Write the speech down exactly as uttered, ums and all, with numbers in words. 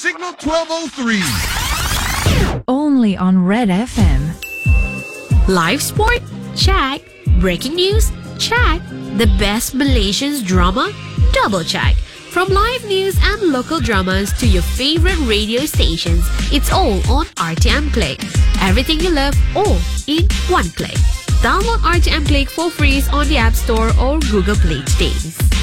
Signal twelve oh three. Only on Red F M. Live sport? Check. Breaking news? Check. The best Malaysian drama? Double check. From live news and local dramas to your favorite radio stations, it's all on R T M Click. Everything you love, all in one click. Download R T M Click for free on the App Store or Google Play today.